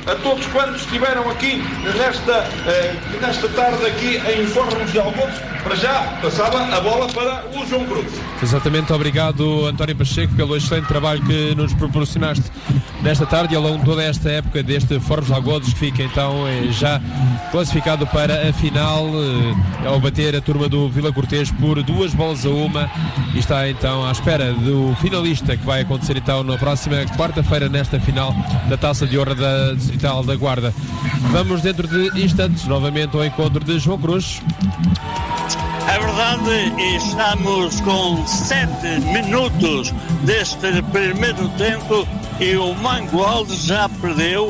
a todos quantos estiveram aqui nesta tarde aqui em Fórum de Algodos. Para já, passava a bola para o João Cruz. Exatamente, obrigado António Pacheco pelo excelente trabalho que nos proporcionaste nesta tarde e ao longo de toda esta época deste Fórum de Algodos, que fica então já classificado para a final ao bater a turma do Vila Cortês por 2-1 e está então à espera do finalista que vai acontecer então na próxima quarta-feira nesta final da Taça de Honra da Distrital da Guarda. Vamos dentro de instantes novamente ao encontro de João Cruz. É verdade, estamos com 7 minutos deste primeiro tempo e o Mangualde já perdeu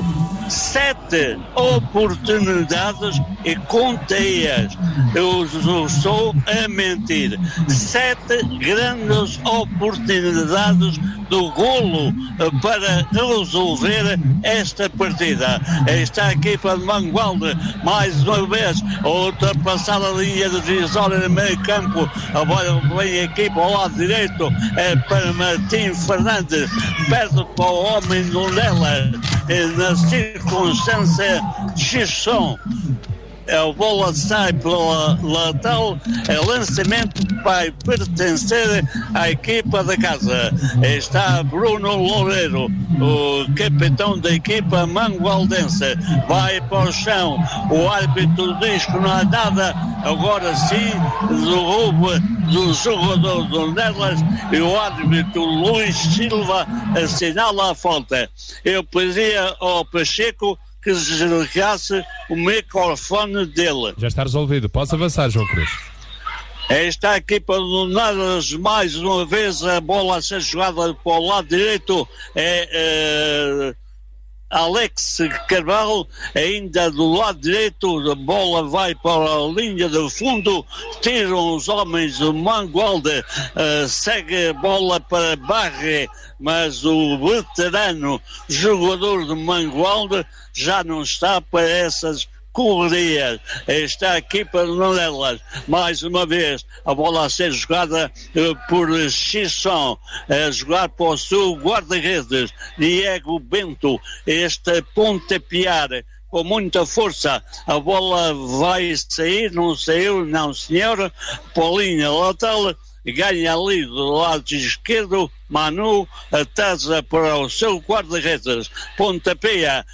7 oportunidades e contei-as. Eu estou a mentir. 7 grandes oportunidades do golo para resolver esta partida. Está a equipa de Mangualde mais uma vez a ultrapassar a linha de divisória no meio campo. Agora vem a equipa ao lado direito para Martim Fernandes, perde para o homem do Nela na circunstância de Xixão. A bola sai pela lateral, o lançamento vai pertencer à equipa da casa. Está Bruno Loureiro, o capitão da equipa mangualdense. Vai para o chão, o árbitro diz que não há nada, agora sim, derruba do jogador do Nelas e o árbitro Luís Silva assinala a falta. Eu pedia ao Pacheco que desligasse o microfone dele. Já está resolvido. Posso avançar, João Cruz. Esta a equipa do Nelas, mais uma vez, a bola a ser jogada para o lado direito é Alex Carvalho, ainda do lado direito, a bola vai para a linha de fundo, tiram os homens do Mangualde, segue a bola para Barre, mas o veterano jogador do Mangualde já não está para essas correrias. Está a equipa de Nelas, mais uma vez, a bola a ser jogada por Xisson, a jogar para o seu guarda-redes, Diego Bento, este pontapear com muita força, a bola vai sair, não saiu, não senhor, para a linha lateral, ganha ali do lado esquerdo, Manu, atrasa para o seu guarda-redes, pontapeia,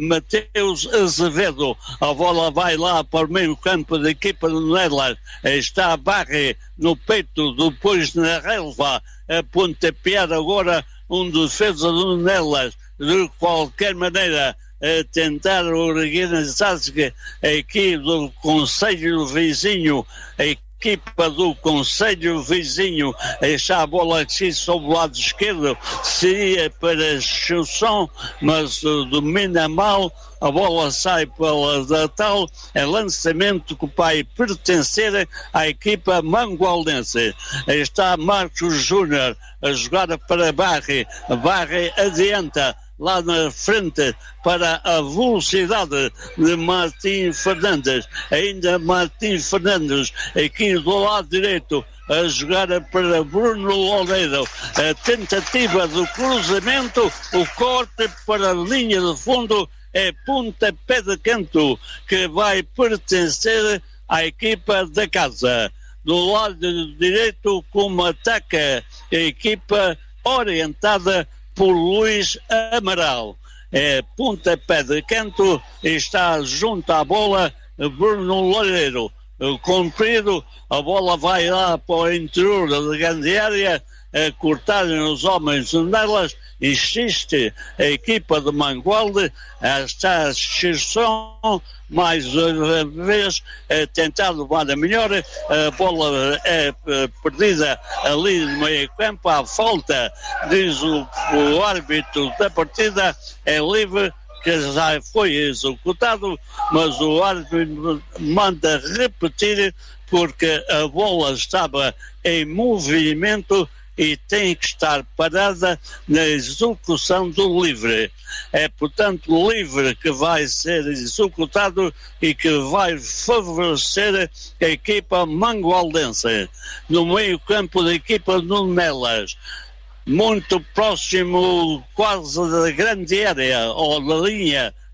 Mateus Azevedo, a bola vai lá para o meio campo da equipa de Nelas, está a Barre no peito, depois na relva, a pontapear agora um defesa de Nelas, de qualquer maneira, a tentar organizar-se aqui do Conselho Vizinho, a equipa do Conselho Vizinho, está a bola aqui sobre o lado esquerdo, seria para Chusson, mas domina mal, a bola sai pela lateral, é lançamento que vai pertencer à equipa mangualdense. Está Marcos Júnior a jogar para Barre, Barre adianta, lá na frente para a velocidade de Martim Fernandes, ainda Martim Fernandes aqui do lado direito a jogar para Bruno Loureiro, a tentativa do cruzamento, o corte para a linha de fundo é pontapé de canto que vai pertencer à equipa da casa. Do lado direito, como ataca a equipa orientada por Luís Amaral. Pontapé de canto, está junto à bola Bruno Loureiro. Comprido, a bola vai lá para o interior da grande área, a cortarem os homens nelas, insiste a equipa de Mangualde, está a Xerson, mais uma vez tentar levar a melhor, a bola é perdida ali no meio campo, à falta, diz o árbitro da partida, é livre, que já foi executado, mas o árbitro manda repetir porque a bola estava em movimento e tem que estar parada na execução do livre. É, portanto, o livre que vai ser executado e que vai favorecer a equipa mangualdense. No meio campo da equipa do Nelas, muito próximo quase da grande área, ou da linha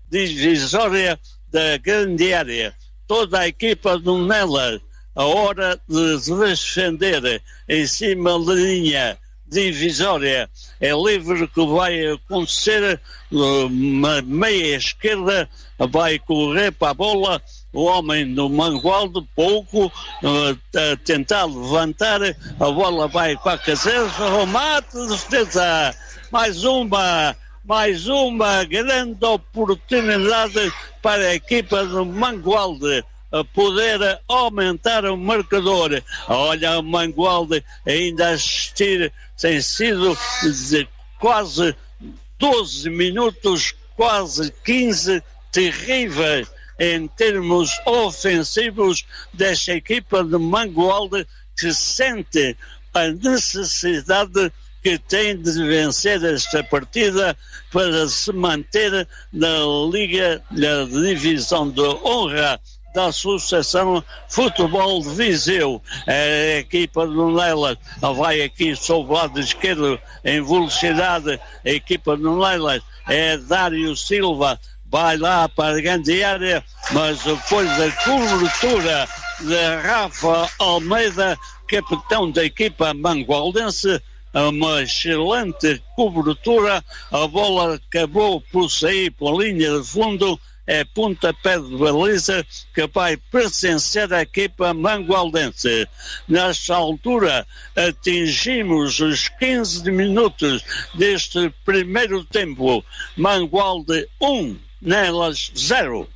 divisória da grande área. Toda a equipa do Nelas, a hora de defender em cima da linha divisória, é livre que vai acontecer. Na meia esquerda vai correr para a bola o homem do Mangualde, pouco a tentar levantar, a bola vai para a caseira, remate de defesa, mais uma grande oportunidade para a equipa do Mangualde a poder aumentar o marcador. Olha, o Mangualde ainda a assistir, tem sido de quase 12 minutos, quase 15, terríveis em termos ofensivos desta equipa de Mangualde, que sente a necessidade que tem de vencer esta partida para se manter na Liga, na divisão de honra da Associação Futebol de Viseu. A equipa do Nelas vai aqui sobre o lado esquerdo em velocidade. A equipa do Nelas é Dário Silva, vai lá para a grande área, mas depois da cobertura de Rafa Almeida, capitão da equipa mangualdense, uma excelente cobertura, a bola acabou por sair para a linha de fundo, é pontapé de baliza que vai presenciar a equipa mangualdense. Nesta altura atingimos os 15 minutos deste primeiro tempo. Mangualde 1, Nelas 0.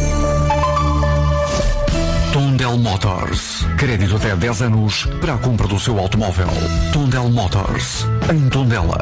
Tondel Motors. Crédito até 10 anos para a compra do seu automóvel. Tondel Motors, em Tondela.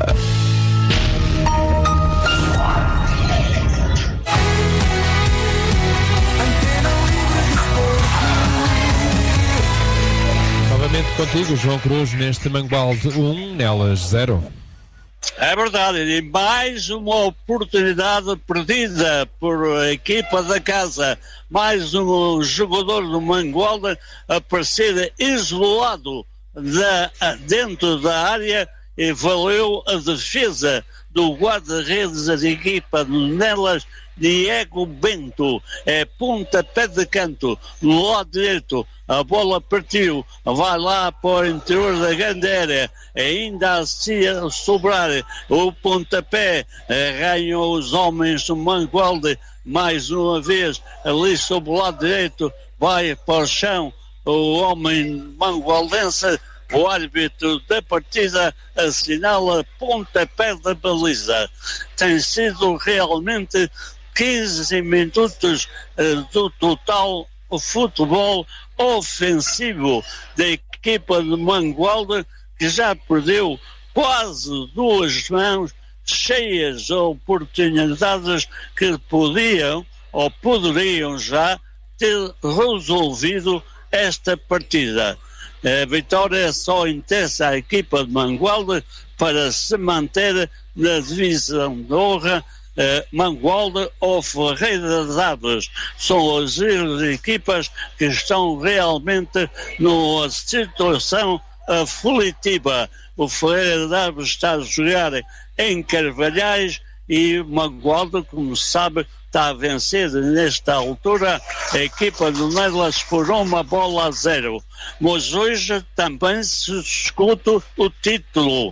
Novamente contigo, João Cruz, neste Mangualde 1, Nelas 0. É verdade, e mais uma oportunidade perdida por a equipa da casa. Mais um jogador do Mangualde a aparecer isolado dentro da área, e valeu a defesa do guarda-redes da equipa do Nelas, Diego Bento. É pontapé de canto no lado direito, a bola partiu, vai lá para o interior da grande área, ainda assim a sobrar o pontapé, ganham os homens do Mangualde mais uma vez ali sobre o lado direito, vai para o chão o homem mangualdense. O árbitro da partida assinala pontapé da baliza. Tem sido realmente 15 minutos do total futebol ofensivo da equipa de Mangualde, que já perdeu quase duas mãos cheias de oportunidades que podiam ou poderiam já ter resolvido esta partida. A vitória só interessa à equipa de Mangualde para se manter na divisão de honra. Mangualde ou Ferreira das Aves são as equipas que estão realmente numa situação aflitiva. O Ferreira das Aves está a jogar em Carvalhais e o Mangualde, como se sabe, está a vencer nesta altura a equipa do Nelas por 1-0. Mas hoje também se discute o título.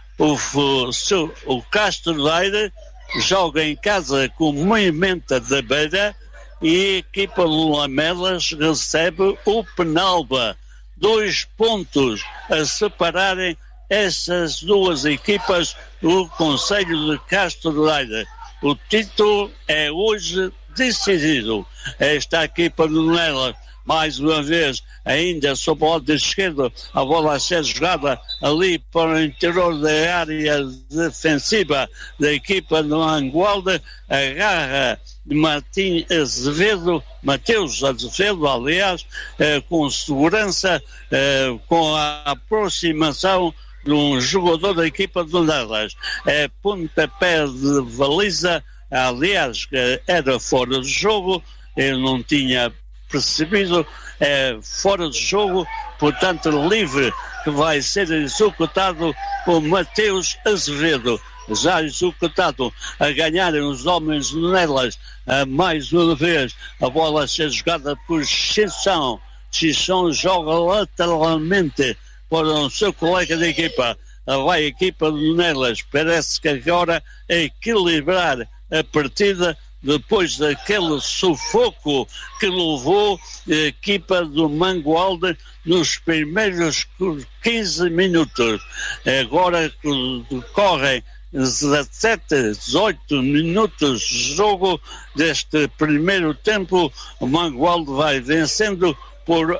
O Castro Daire joga em casa com o Moimenta da Beira e a equipa do Lamelas recebe o Penalba. 2 pontos a separarem essas duas equipas do Conselho de Castro Daire. O título é hoje decidido. Esta equipa do Nelas, mais uma vez, ainda sob o lado esquerdo, a bola a ser jogada ali para o interior da área defensiva da equipa do Mangualde, agarra Mateus Azevedo, aliás, com segurança, com a aproximação de um jogador da equipa do Nelas. É pontapé de baliza, aliás, era fora de jogo, eu não tinha percebido, fora de jogo, portanto livre, que vai ser executado por Mateus Azevedo. já executado, a ganharem os homens nelas, mais uma vez, a bola a ser jogada por Chisson. Chisson joga lateralmente para o seu colega de equipa. Vai a equipa do Nelas, parece que agora é equilibrar a partida depois daquele sufoco que levou a equipa do Mangualde nos primeiros 15 minutos. Agora correm 17, 18 minutos de jogo deste primeiro tempo. O Mangualde vai vencendo por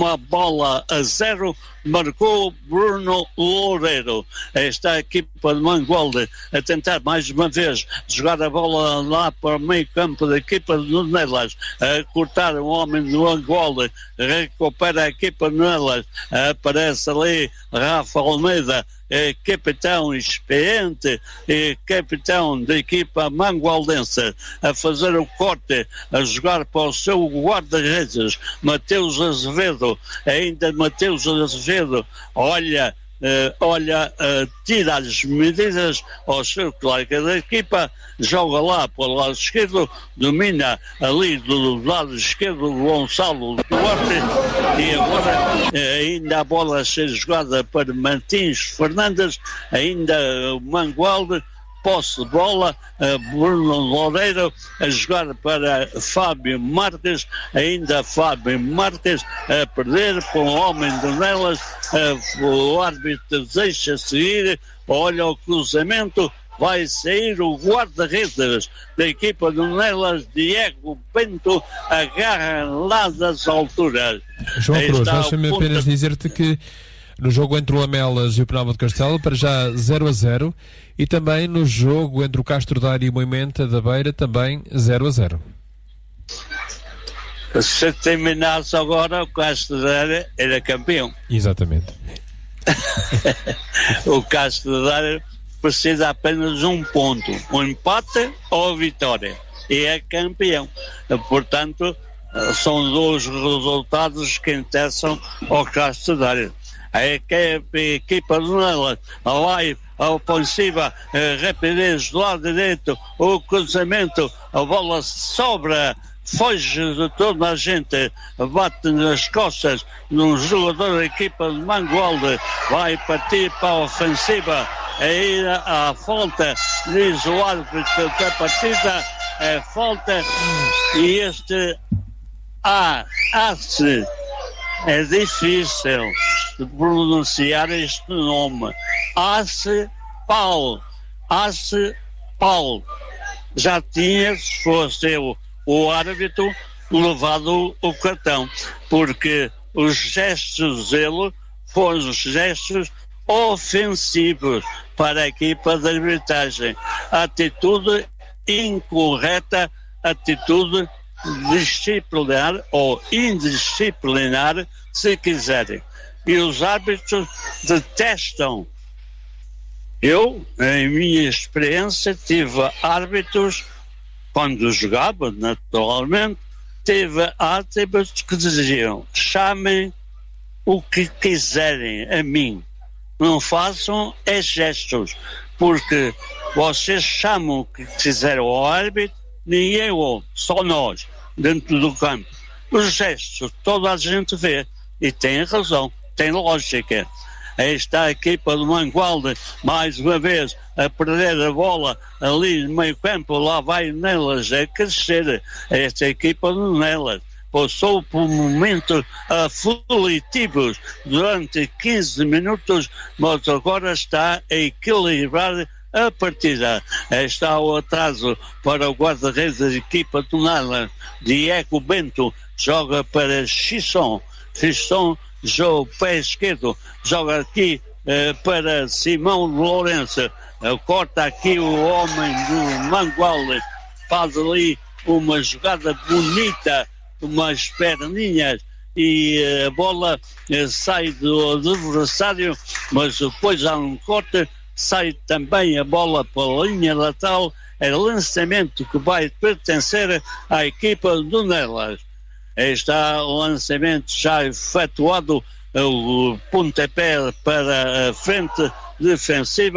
1-0, marcou Bruno Loureiro. Esta equipa de Mangualde a tentar mais uma vez jogar a bola lá para o meio campo da equipa de Nelas, a cortar o homem do Mangualde, recupera a equipa de Nelas, aparece ali Rafa Almeida, capitão experiente e capitão da equipa mangualdense, a fazer o corte, a jogar para o seu guarda-redes, Mateus Azevedo. Ainda Mateus Azevedo olha, tira as medidas ao seu colega da equipa, joga lá para o lado esquerdo, domina ali do lado esquerdo o Gonçalo Duarte, e agora ainda a bola a ser jogada para Martins Fernandes, ainda o Mangualde, posse de bola, Bruno Loureiro a jogar para Fábio Marques, ainda Fábio Marques a perder com o homem de Nelas, o árbitro deixa seguir, olha o cruzamento, vai sair o guarda-redes da equipa de Nelas, Diego Bento, agarra lá das alturas. João Cruz, deixa-me apenas dizer-te que no jogo entre o Lamelas e o Penalva de Castelo, para já 0-0, e também no jogo entre o Castro Daire e o Moimenta da Beira, também 0-0. Se terminasse agora, o Castro Daire era campeão. Exatamente. O Castro Daire precisa apenas um ponto, um empate ou a vitória, e é campeão. Portanto, são dois resultados que interessam ao Castro Daire. A equipa do Nelas vai a ofensiva, rapidez do lado direito, o cruzamento, a bola sobra, foge de toda a gente, bate nas costas de um jogador da equipa de Mangualde, vai partir para a ofensiva, aí a falta, diz o árbitro da partida, é falta, e este Ace, é difícil de pronunciar este nome, Ace Paulo, já tinha, se fosse o árbitro, levado o cartão, porque os gestos dele foram os gestos ofensivos para a equipa de arbitragem, atitude incorreta, atitude disciplinar ou indisciplinar, se quiserem. E os árbitros detestam. Eu, em minha experiência, tive árbitros, quando jogava, naturalmente, tive árbitros que diziam: chamem o que quiserem a mim, não façam gestos, porque vocês chamam o que quiserem ao árbitro, ninguém ouve, só nós, dentro do campo. Os gestos toda a gente vê, e tem razão, tem lógica. Aí está a equipa do Mangualde, mais uma vez, a perder a bola ali no meio campo, lá vai Nelas a crescer. Esta equipa do Nelas passou por momentos aflitivos durante 15 minutos, mas agora está a equilibrar a partida. Está o atraso para o guarda-redes da equipa do Nelas, Diego Bento, joga para Chisson, joga o pé esquerdo, joga aqui para Simão Lourenço, corta aqui o homem do Mangualde, faz ali uma jogada bonita, umas perninhas, e a bola sai do adversário, mas depois há um corte, sai também a bola para a linha lateral, é lançamento que vai pertencer à equipa do Nelas. Está o lançamento já efetuado, o pontapé para a frente defensiva,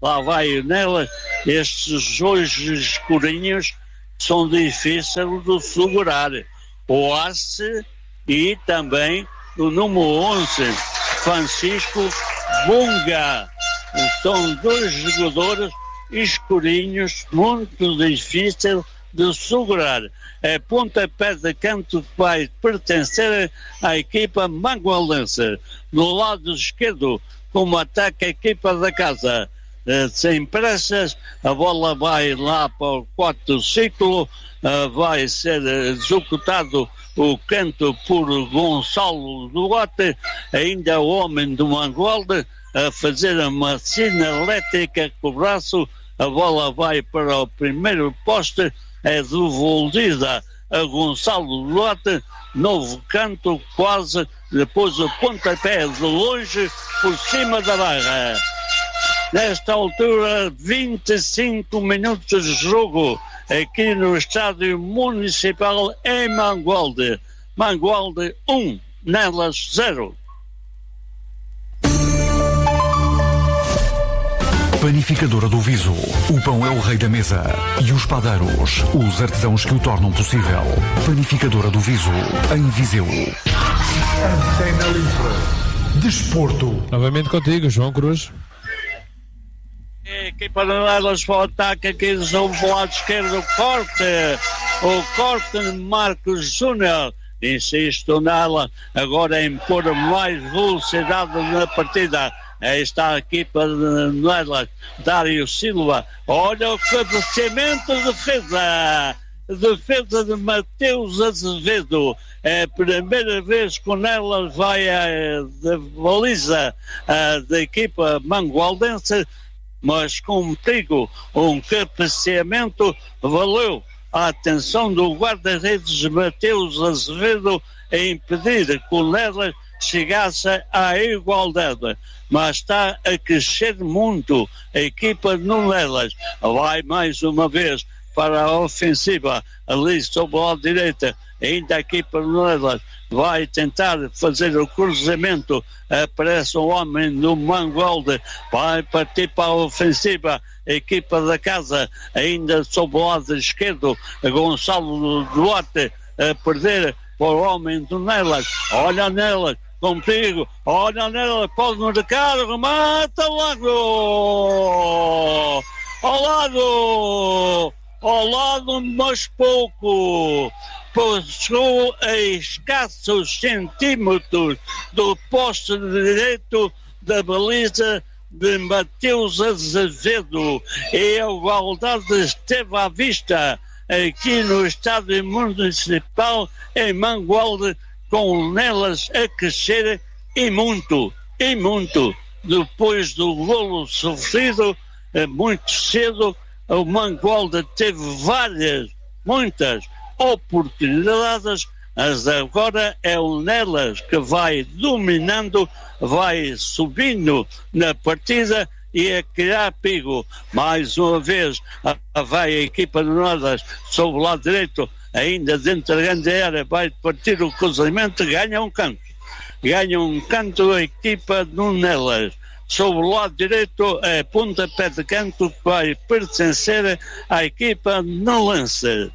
lá vai nela. Estes dois escurinhos são difíceis de segurar. O Ace e também o número 11, Francisco Bunga. São dois jogadores escurinhos, muito difíceis de segurar. É pontapé de canto que vai pertencer à equipa mangualense. No lado esquerdo, como ataca a equipa da casa. Sem pressas, a bola vai lá para o quarto ciclo, vai ser executado o canto por Gonçalo Duarte, ainda o homem do Mangualde, a fazer uma sinalética com o braço. A bola vai para o primeiro poste, é devolvida a Gonçalo Duarte, novo canto quase, depois o pontapé de longe por cima da barra. Nesta altura, 25 minutos de jogo aqui no Estádio Municipal em Mangualde. Mangualde 1, Nelas 0. Panificadora do Viso. O pão é o rei da mesa. E os padeiros, os artesãos que o tornam possível. Panificadora do Viso, em Viseu. Antena Livre. Desporto. Novamente contigo, João Cruz. A equipa de Nelas para o ataque aqui do lado esquerdo, o corte de Marcos Júnior. Insisto nela, agora em pôr mais velocidade na partida. Aí está a equipa de Nelas, Dário Silva. Olha o cabeceamento de defesa de Mateus Azevedo. É a primeira vez que o Nelas vai da baliza da equipa mangualdense, mas com perigo, um cabeceamento valeu a atenção do guarda-redes Mateus Azevedo a impedir que o Nelas chegasse à igualdade. Mas está a crescer muito a equipa de Nelas. Vai mais uma vez para a ofensiva, ali sobre a direita, ainda a equipa de Nelas vai tentar fazer o cruzamento, aparece o homem do Mangualde, vai partir para a ofensiva, a equipa da casa, ainda sob o lado esquerdo, Gonçalo Duarte a perder para o homem do Nelas. Olha Nelas, contigo, olha Nelas, pode marcar, remata ao lado, mas pouco. Passou a escassos centímetros do poste direito da baliza de Mateus Azevedo. E a igualdade esteve à vista aqui no Estádio Municipal em Mangualde, com Nelas a crescer e muito. Depois do golo sofrido muito cedo, o Mangualde teve muitas oportunidades, mas agora é o Nelas que vai dominando, vai subindo na partida e a criar perigo. Mais uma vez vai a equipa de Nelas sobre o lado direito, ainda dentro da grande área, vai partir o cruzamento, ganha um canto a equipa de Nelas. Sobre o lado direito, é pontapé de canto que vai pertencer à equipa de Nelense.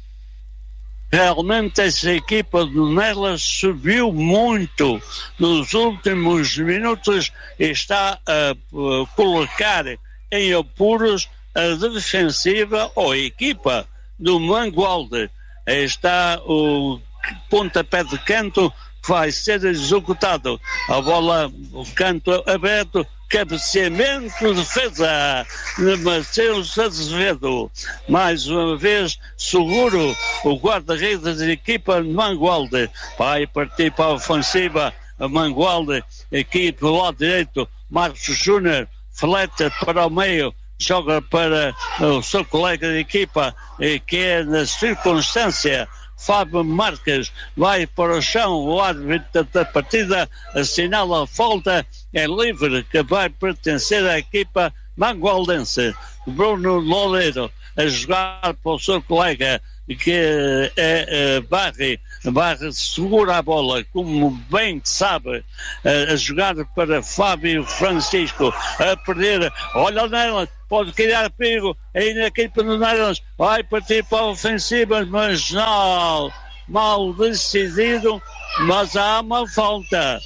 Realmente essa equipa de Nelas subiu muito nos últimos minutos e está a colocar em apuros a defensiva ou a equipa do Mangualde. Está o pontapé de canto que vai ser executado. A bola, o canto aberto, cabeceamento, defesa de Mateus Azevedo. Mais uma vez, seguro o guarda-redes da equipa de Mangualde. Vai partir para a ofensiva a Mangualde, aqui pelo lado direito, Marcos Júnior, fleta para o meio, joga para o seu colega de equipa, que é na circunstância, Fábio Marques, vai para o chão, o árbitro da partida assinala a falta, é livre, que vai pertencer à equipa mangualdense. Bruno Loureiro a jogar para o seu colega que é Barry segura a bola, como bem sabe, a jogar para Fábio Francisco, a perder, olha nela, pode criar perigo, ainda a equipa do Netherlands vai partir para a ofensiva, mas não, mal decidido, mas há uma falta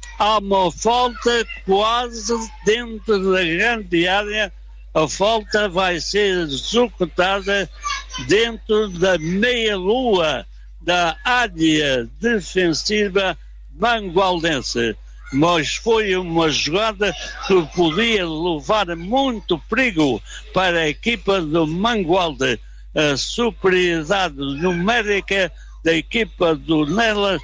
quase dentro da grande área. A falta vai ser executada dentro da meia-lua da área defensiva mangualdense. Mas foi uma jogada que podia levar muito perigo para a equipa do Mangualde. A superioridade numérica da equipa do Netherlands,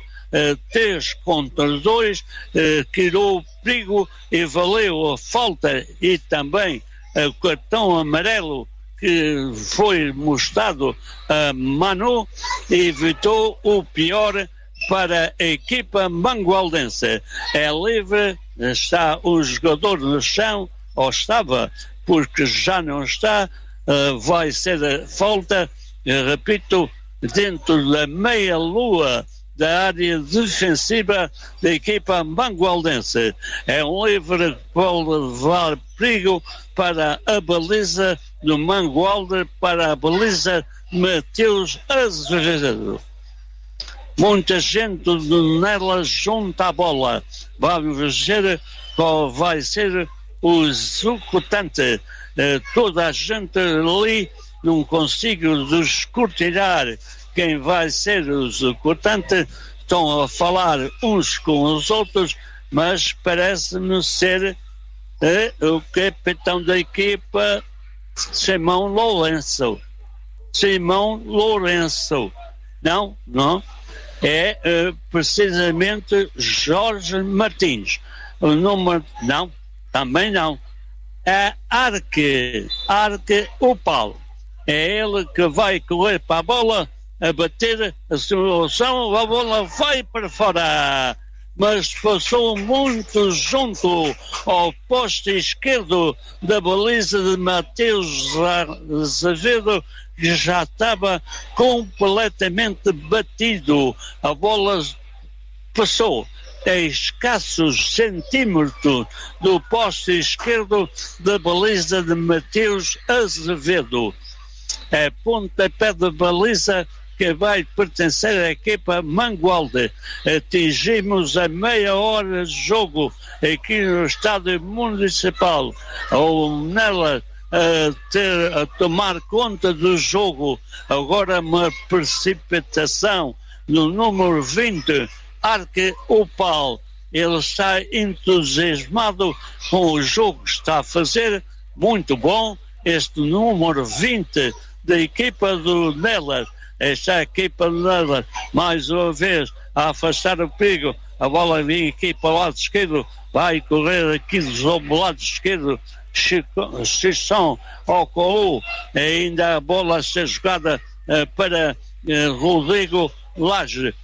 3-2, criou perigo e valeu a falta e também o cartão amarelo que foi mostrado a Manu, evitou o pior para a equipa mangualdense. É livre, está o jogador no chão, ou estava, porque já não está, vai ser a falta, repito, dentro da meia-lua da área defensiva da equipa mangualdense. É um livre que pode levar perigo para a baliza do Mangualde, para a baliza Mateus Azevedo. Muita gente nela junta a bola. Vamos ver qual vai ser o executante. Toda a gente ali, não consigo descortinar quem vai ser o executante. Estão a falar uns com os outros, mas parece-me ser o capitão da equipa, Simão Lourenço. Não. É precisamente Jorge Martins. O número, não, também não. É Arque Opal. É ele que vai correr para a bola, a bater a solução, a bola vai para fora. Mas passou muito junto ao poste esquerdo da baliza de Mateus Azevedo, que já estava completamente batido. A bola passou a escassos centímetros do poste esquerdo da baliza de Mateus Azevedo. É pontapé de baliza que vai pertencer à equipa Mangualde. Atingimos a meia hora de jogo aqui no estádio municipal. Ou nela a tomar conta do jogo. Agora uma precipitação no número 20, Arque Opal. Ele está entusiasmado com o jogo que está a fazer. Muito bom. Este número 20 da equipa do Netherlands. Esta equipa do Netherlands, mais uma vez, a afastar o perigo. A bola vem aqui para o lado esquerdo. Vai correr aqui do lado esquerdo. Xixão ao Colu, ainda a bola a ser jogada para Rodrigo Lage.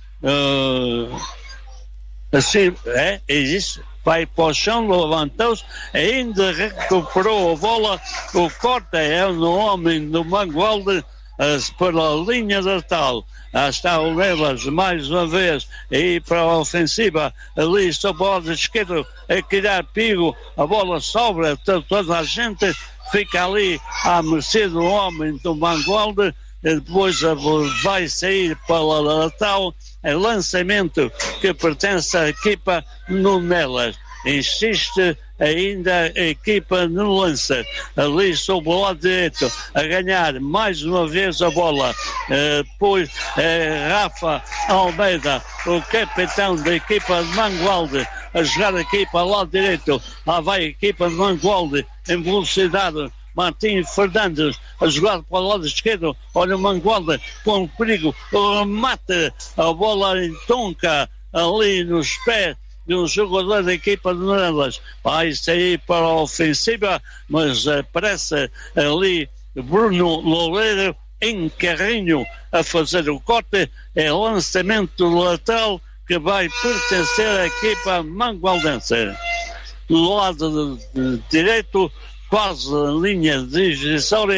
Assim, é isso. Vai para o chão, levantou-se, ainda recuperou a bola. O corte é no homem do Mangualde para a linha da tal. Está o Nelas mais uma vez aí para a ofensiva, ali sob o lado esquerdo a criar perigo, a bola sobra, toda a gente fica ali à mercê do homem do Mangualde. Depois vai sair para a Natal, é lançamento que pertence à equipa no Nelas. Insiste ainda a equipa no lança, ali sob o lado direito, a ganhar mais uma vez a bola. Depois Rafa Almeida, o capitão da equipa de Mangualde, a jogar aqui para o lado direito. Lá vai a equipa de Mangualde em velocidade. Martim Fernandes a jogar para o lado esquerdo. Olha o Mangualde com perigo, remate a bola em tonca ali nos pés de um jogador da equipa de Netherlands. Vai sair para a ofensiva, mas aparece ali Bruno Loureiro em carrinho a fazer o corte. É lançamento lateral que vai pertencer à equipa mangualdense. Do lado direito, quase a linha divisória,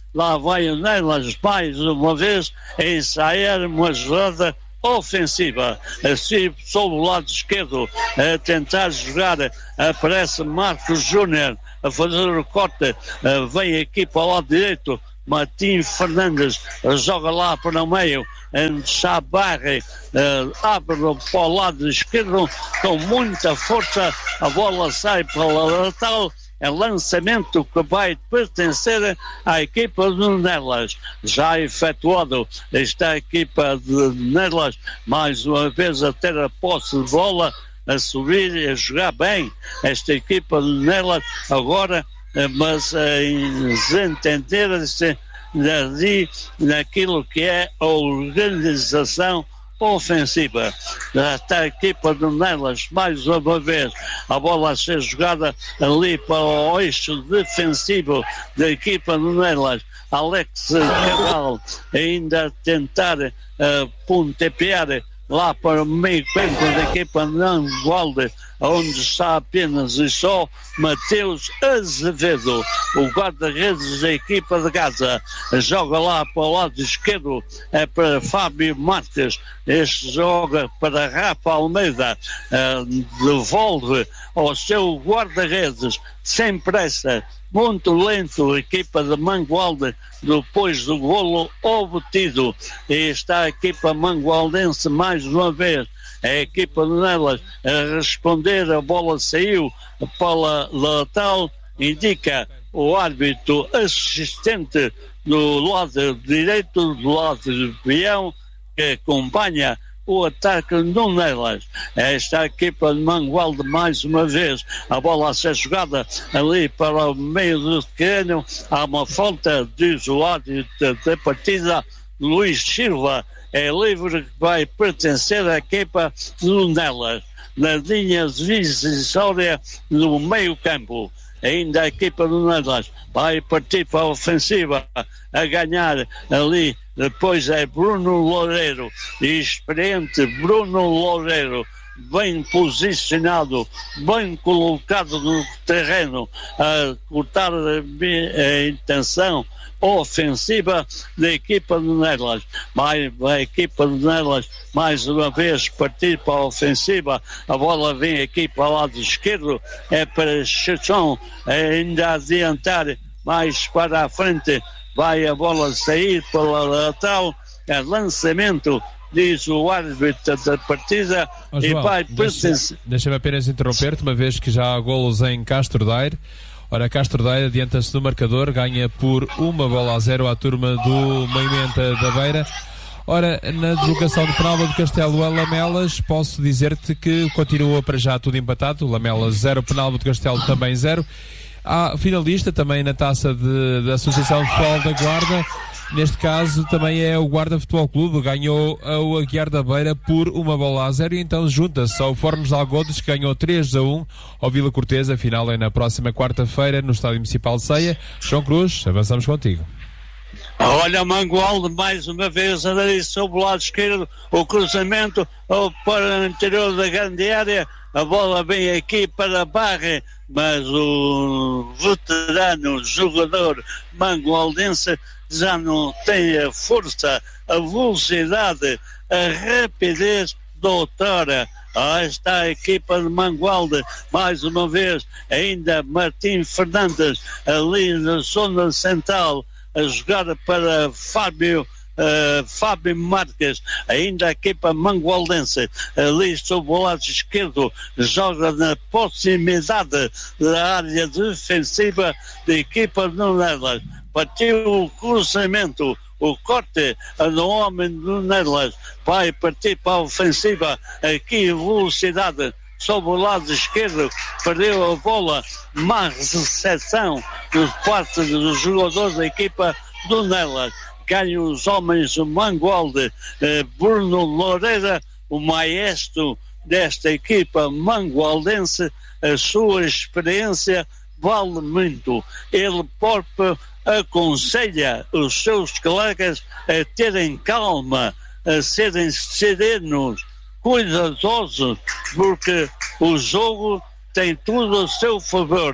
lá vai o Nelas mais uma vez a ensaiar uma jogada ofensiva, assim sobre o lado esquerdo a tentar jogar, aparece Marcos Júnior a fazer o corte, vem aqui para o lado direito Martim Fernandes, joga lá para o meio, Chabarre abre para o lado esquerdo com muita força, a bola sai para o lateral, é lançamento que vai pertencer à equipa de Nelas. Já efetuado, está a equipa de Nelas mais uma vez a ter a posse de bola, a subir e a jogar bem esta equipa de Nelas agora, mas em desentender-se ali naquilo que é a organização ofensiva. Já está a equipa de Nelas mais uma vez a bola a ser jogada ali para o eixo defensivo da equipa de Nelas. Alex Cabral ainda a tentar pontepear lá para o meio campo da equipa de Mangualde, onde está apenas e só Mateus Azevedo, o guarda-redes da equipa de Gaza. Joga lá para o lado esquerdo, é para Fábio Marques, este joga para Rafa Almeida, devolve ao seu guarda-redes sem pressa, muito lento, a equipa de Mangualde, depois do golo obtido, e está a equipa mangualdense mais uma vez, a equipa de Nelas a responder, a bola saiu para a lateral, indica o árbitro assistente do lado direito, do lado de peão, que acompanha o ataque no Nelas. Esta equipa de Mangualde mais uma vez, a bola a ser jogada ali para o meio do terreno, há uma falta, diz o árbitro da partida, Luís Silva, é livre, que vai pertencer à equipa do Nelas, na linha divisória no meio campo. Ainda a equipa do Nelas vai partir para a ofensiva, a ganhar ali. Depois é Bruno Loureiro, experiente Bruno Loureiro, bem posicionado, bem colocado no terreno, a cortar a intenção ofensiva da equipa de Nelas. Vai a equipa de Nelas mais uma vez partir para a ofensiva, a bola vem aqui para o lado esquerdo, é para Chachon ainda adiantar mais para a frente, vai a bola sair pela lateral, é lançamento, diz o árbitro da partida. João, e vai pertencer. Deixa-me apenas interromper-te, uma vez que já há golos em Castro Daire. Ora, Castro Daire adianta-se no marcador, ganha por 1-0 à turma do Moimenta da Beira. Ora, na deslocação de Penalva do Castelo a Lamelas, posso dizer-te que continua para já tudo empatado. Lamelas 0, Penalva do Castelo também 0. Há finalista também na taça da Associação de Futebol da Guarda. Neste caso também é o Guarda Futebol Clube, ganhou o Aguiar da Beira por 1-0 e então junta-se ao Fornos de Algodes, que ganhou 3-1 ao Vila Cortesa. A final é na próxima quarta-feira no Estádio Municipal de Ceia. João Cruz, avançamos contigo. Olha, Mangualde mais uma vez a dar isso sobre o lado esquerdo, o cruzamento para o interior da grande área, a bola vem aqui para a barra, mas o veterano jogador mangualdense já não tem a força, a velocidade, a rapidez da outrora. Está a equipa de Mangualde mais uma vez, ainda Martim Fernandes ali na zona central, a jogar para Fábio Marques, ainda a equipa mangualdense ali sob o lado esquerdo, joga na proximidade da área defensiva da equipa de Nelas. Partiu o cruzamento, o corte no homem do Nelas, vai partir para a ofensiva, aqui velocidade sobre o lado esquerdo, perdeu a bola, má recepção por parte dos jogadores da equipa do Nelas. Ganham os homens do Mangualde, Bruno Loureira, o maestro desta equipa mangualdense, a sua experiência vale muito. Ele próprio aconselha os seus colegas a terem calma, a serem serenos, cuidadosos, porque o jogo tem tudo a seu favor.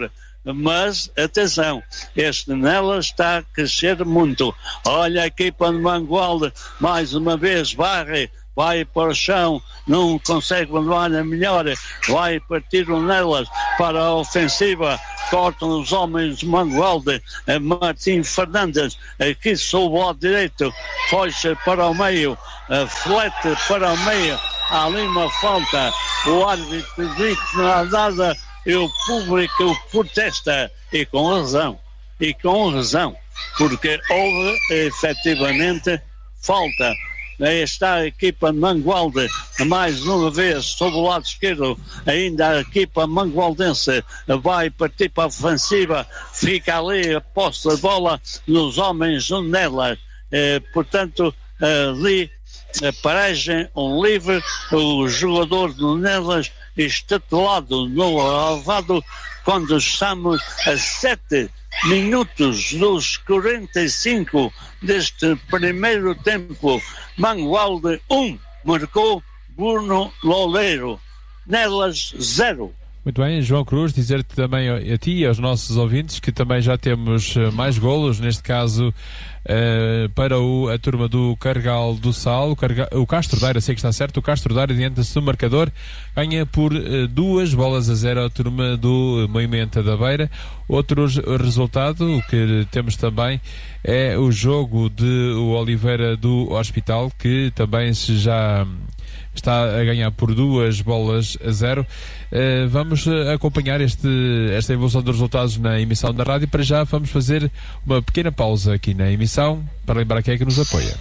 mas atenção, este Nelas está a crescer muito. Olha a equipa de Mangualde, mais uma vez varre, vai para o chão, não consegue levar a melhor, vai partir o Nelas para a ofensiva, cortam os homens de Mangualde, Martim Fernandes, aqui sob o lado direito, foge para o meio, flete para o meio, há ali uma falta, o árbitro diz que não há nada, e o público protesta, e com razão, porque houve efetivamente falta. Aí está a equipa Mangualde, mais uma vez, sob o lado esquerdo, ainda a equipa mangualdense vai partir para a ofensiva, fica ali a posse de bola nos homens do Nelas, portanto, ali a paragem, um livre, o jogador do Nelas estatelado no relvado, quando estamos a 7 minutos dos 45 deste primeiro tempo. Mangualde 1, marcou Bruno Loureiro, Nelas 0. Muito bem, João Cruz, dizer-te também a ti e aos nossos ouvintes que também já temos mais golos, neste caso para a turma do Carregal do Sal, o Castro Daire, sei que está certo, o Castro Daire adianta-se do marcador, ganha por 2-0 a turma do Moimenta da Beira. Outro resultado que temos também é o jogo de o Oliveira do Hospital, que também se já está a ganhar por 2-0. Vamos acompanhar esta evolução dos resultados na emissão da rádio. Para já vamos fazer uma pequena pausa aqui na emissão para lembrar quem é que nos apoia.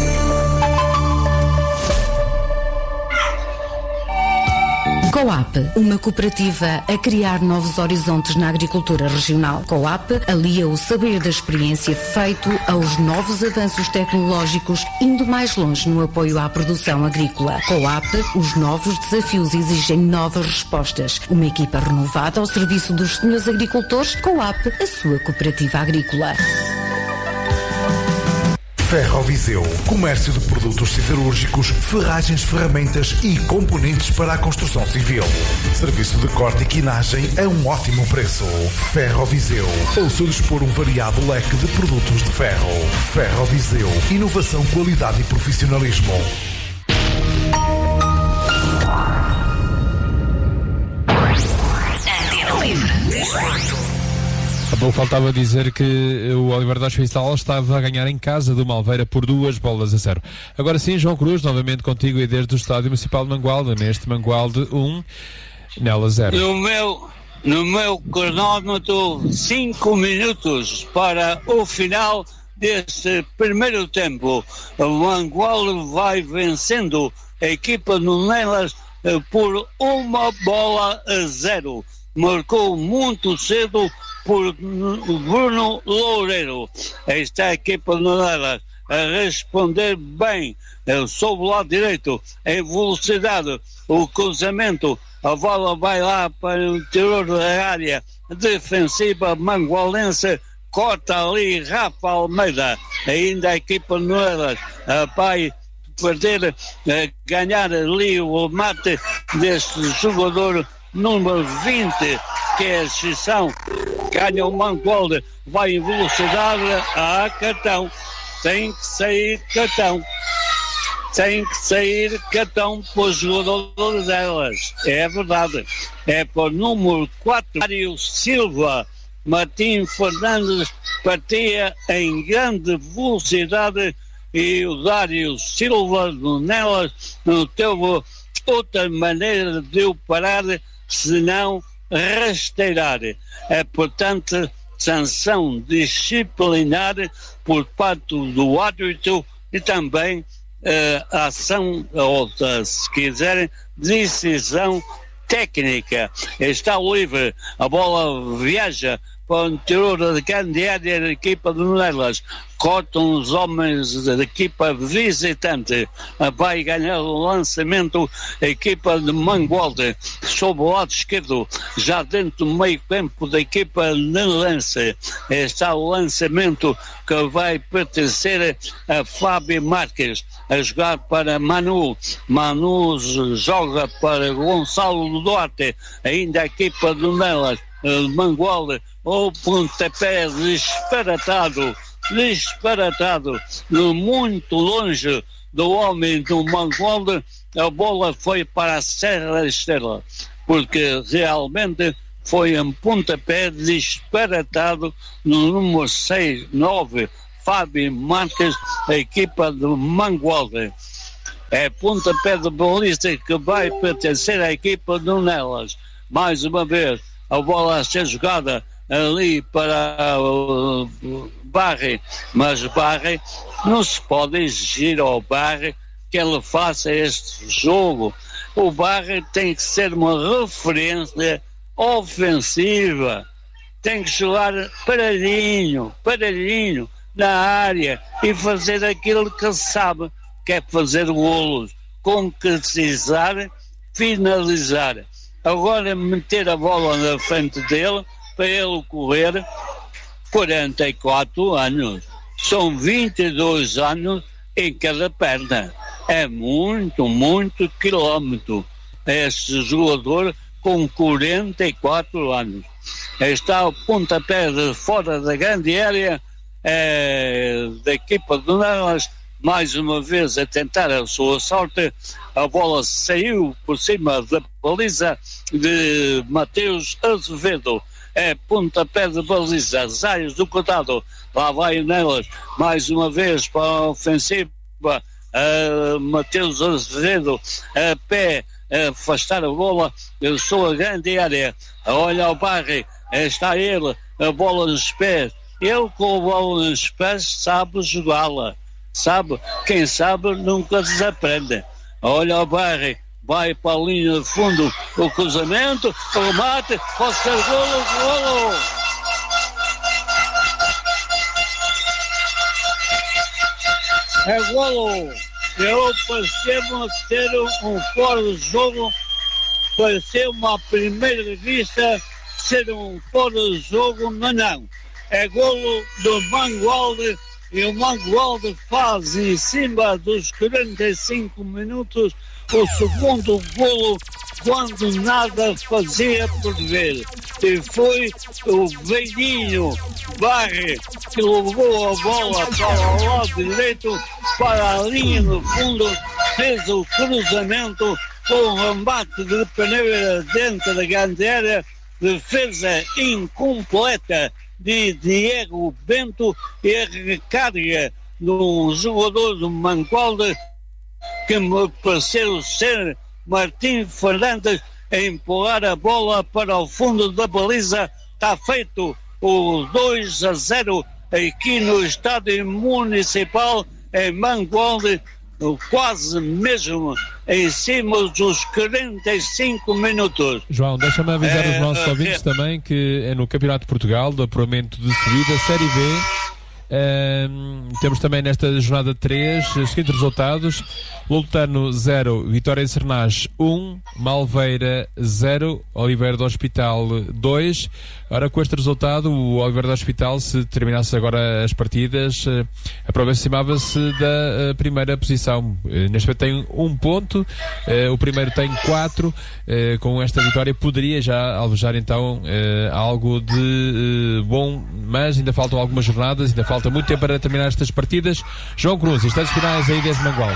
Coap, uma cooperativa a criar novos horizontes na agricultura regional. Coap alia o saber da experiência feito aos novos avanços tecnológicos, indo mais longe no apoio à produção agrícola. Coap, os novos desafios exigem novas respostas. Uma equipa renovada ao serviço dos senhores agricultores. Coap, a sua cooperativa agrícola. Ferroviseu, comércio de produtos siderúrgicos, ferragens, ferramentas e componentes para a construção civil. Serviço de corte e quinagem a um ótimo preço. Ferroviseu, ao seu dispor um variado leque de produtos de ferro. Ferroviseu, inovação, qualidade e profissionalismo. Antena Livre, Desporto. Bom, faltava dizer que o Oliveira do Hospital estava a ganhar em casa do Malveira por 2-0. Agora sim, João Cruz, novamente contigo e desde o Estádio Municipal de Mangualde, neste Mangualde 1, Nelas 0. No meu cronómetro, 5 minutos para o final deste primeiro tempo. O Mangualde vai vencendo a equipa do Nelas por 1-0. Marcou muito cedo por Bruno Loureiro. Está a equipa do Nelas a responder bem sob o lado direito, em velocidade, o cruzamento, a bola vai lá para o interior da área defensiva mangualense, corta ali Rafa Almeida, ainda a equipa do Nelas vai perder, ganhar ali o mate deste jogador número 20, que é a exceção, ganha o Mangualde, vai em velocidade, cartão, tem que sair cartão para os jogadores delas, é verdade, é para o número 4, Mário Silva. Martim Fernandes partia em grande velocidade e o Dário Silva do Nelas não teve outra maneira de o parar senão rasteirar. É, portanto, sanção disciplinar por parte do árbitro e também ação, ou se quiserem, decisão técnica. Está livre, a bola viaja para o interior da grande área da equipa do Nelas, cortam os homens da equipa visitante, vai ganhar o lançamento a equipa de Mangualde, sob o lado esquerdo, já dentro do meio campo da equipa nelense. Está o lançamento que vai pertencer a Fábio Marques, a jogar para Manu joga para Gonçalo Duarte, ainda a equipa do Nelas, Mangualde o pontapé disparatado, muito longe do homem do Mangualde, a bola foi para a Serra Estrela, porque realmente foi um pontapé disparatado no número 6-9, Fábio Marques, a equipa do Mangualde. É pontapé de baliza que vai pertencer à equipa do Nelas. Mais uma vez, a bola a ser jogada ali para o Barre, mas Barre não se pode exigir ao Barre que ele faça este jogo. O Barre tem que ser uma referência ofensiva, tem que jogar paradinho na área e fazer aquilo que sabe, que é fazer golos, concretizar, finalizar. Agora meter a bola na frente dele para ele correr 44 anos. São 22 anos em cada perna. É muito quilómetro. Este jogador com 44 anos. Está o pontapé de fora da grande área da equipa do Nelas, mais uma vez a tentar a sua sorte. A bola saiu por cima da baliza de Mateus Azevedo. É pontapé de baliza, Zaias do Cotado. Lá vai Nelas, mais uma vez para a ofensiva. Mateus Azevedo a pé, afastar a bola da sua grande área. Olha o Barre, está ele, a bola nos pés. Ele com a bola nos pés sabe jogá-la. Sabe, quem sabe nunca desaprende. Olha o Barre, vai para a linha de fundo, o cruzamento, o remate, pode ser golo. É golo. Eu parecia-me ter um fora de jogo, parecia-me à primeira vista ser um fora de jogo, mas não. É golo do Mangualde e o Mangualde faz em cima dos 45 minutos o segundo golo quando nada fazia por ver. E foi o velhinho Barre que levou a bola para o lado direito, para a linha no fundo, fez o cruzamento com um remate de peneira dentro da grande área, defesa incompleta de Diego Bento e a recarga do jogador do Mangualde, que me pareceu ser Martim Fernandes, a empurrar a bola para o fundo da baliza. Está feito o 2-0 aqui no estádio municipal em Mangualde, quase mesmo em cima dos 45 minutos. João, deixa-me avisar os nossos ouvintes também que é no Campeonato de Portugal, do apuramento de subida, Série B. Temos também nesta jornada 3 os seguintes resultados: Lutano 0, Vitória de Sernás 1, Malveira 0, Oliveira do Hospital 2. Ora, com este resultado, o Oliveira do Hospital, se terminasse agora as partidas, aproximava-se da primeira posição. Neste momento tem 1 ponto, o primeiro tem 4. Com esta vitória poderia já alvejar então algo de bom, mas ainda faltam algumas jornadas, ainda falta muito tempo para terminar estas partidas. João Cruz, instantes finais aí desde Mangualde.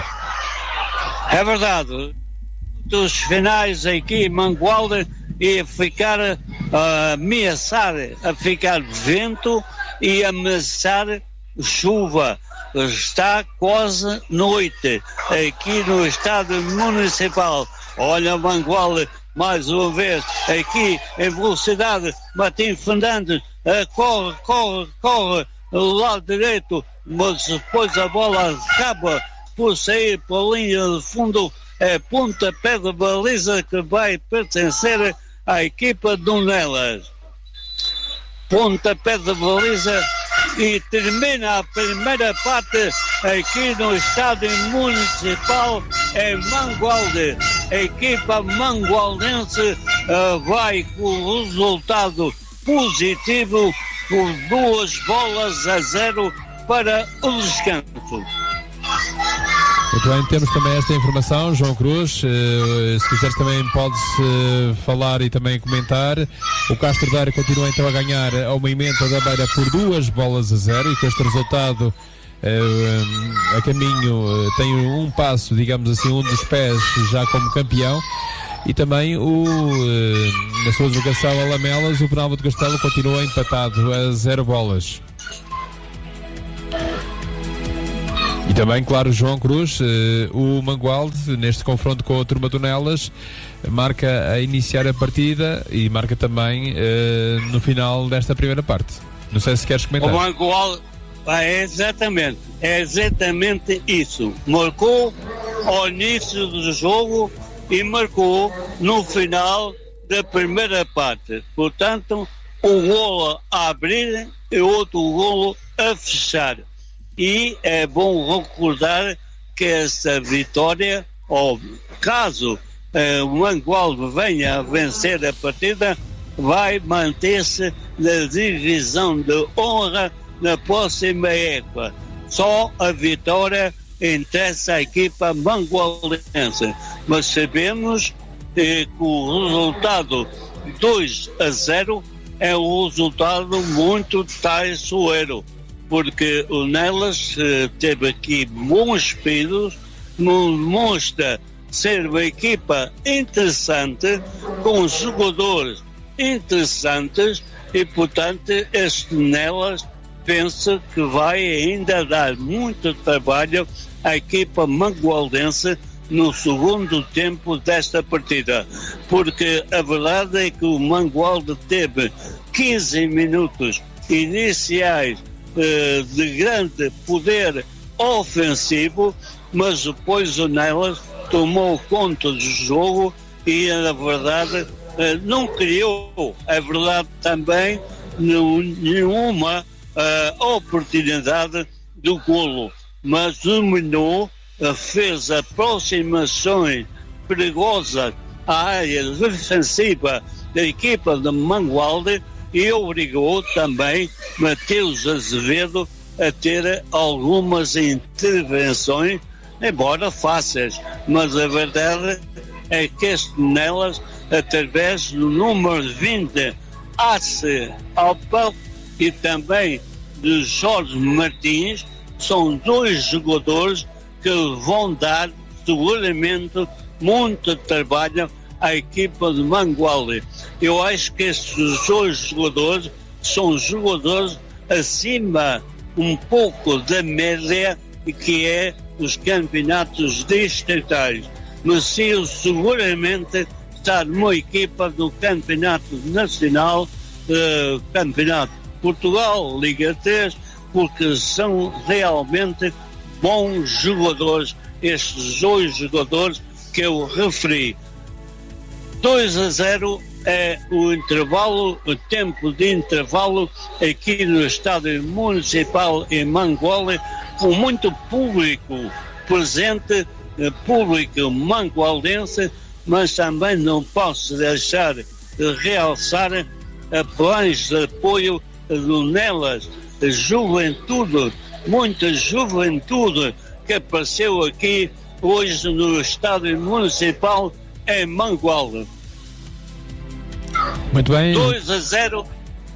É verdade, dos finais aqui em Mangualde ia ficar ameaçar a ficar vento e ameaçar chuva. Está quase noite aqui no estádio municipal. Olha Mangualde mais uma vez aqui em velocidade. Martim Fernandes corre do lado direito, mas depois a bola acaba por sair para a linha de fundo. É pontapé de baliza que vai pertencer à equipa do Nelas. Pontapé de baliza e termina a primeira parte aqui no estádio municipal em Mangualde. A equipa mangualdense vai com o resultado positivo por 2-0 para o descanso. Muito bem, temos também esta informação, João Cruz, se quiseres também podes falar e também comentar. O Castro Daire continua então a ganhar a Moimenta da Beira por 2-0 e com este resultado a caminho tem um passo, digamos assim, um dos pés já como campeão. E também na sua deslocação a Lamelas, o Penalva de Castelo continua empatado a 0 bolas. E também, claro, João Cruz, o Mangualde, neste confronto com a Turma do Nelas, marca a iniciar a partida e marca também no final desta primeira parte. Não sei se queres comentar. O Mangualde, é exatamente isso. Marcou ao início do jogo e marcou no final da primeira parte. Portanto, um golo a abrir e outro golo a fechar. E é bom recordar que essa vitória, ou caso o Mangualde venha a vencer a partida, vai manter-se na divisão de honra na próxima época. Só a vitória interessa à equipa mangualdense. Mas sabemos que o resultado 2-0 é um resultado muito traiçoeiro, porque o Nelas teve aqui bons espíritos, mostra ser uma equipa interessante, com jogadores interessantes e, portanto, este Nelas pensa que vai ainda dar muito trabalho à equipa mangualdense no segundo tempo desta partida, porque a verdade é que o Mangualde teve 15 minutos iniciais de grande poder ofensivo, mas depois o Nelas tomou conta do jogo e, na verdade, não criou, é verdade também, nenhuma oportunidade do golo, mas dominou, fez aproximações perigosas à área defensiva da equipa de Mangualde e obrigou também Mateus Azevedo a ter algumas intervenções, embora fáceis, mas a verdade é que este Nelas, através do número 20, Arce Alpa e também de Jorge Martins, são dois jogadores que vão dar seguramente muito trabalho à equipa de Mangualde. Eu acho que estes dois jogadores são jogadores acima um pouco da média que é os campeonatos distritais. Mas se seguramente está numa equipa do campeonato nacional, campeonato Portugal, Liga 3, porque são realmente bons jogadores, estes dois jogadores que eu referi. 2-0 é o intervalo, o tempo de intervalo aqui no estádio municipal em Mangualde, com muito público presente, público mangualdense, mas também não posso deixar de realçar planos de apoio do Nelas, juventude, muita juventude que apareceu aqui hoje no estádio municipal em Mangualde. Muito bem. 2-0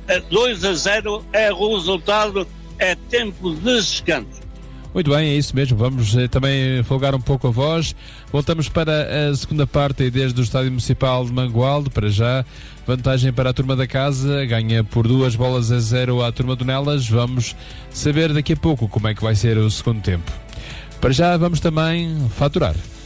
é o resultado, é tempo de descanso. Muito bem, é isso mesmo. Vamos também folgar um pouco a voz. Voltamos para a segunda parte desde o Estádio Municipal de Mangualde. Para já, vantagem para a turma da casa, ganha por 2-0 à turma do Nelas. Vamos saber daqui a pouco como é que vai ser o segundo tempo. Para já, vamos também faturar.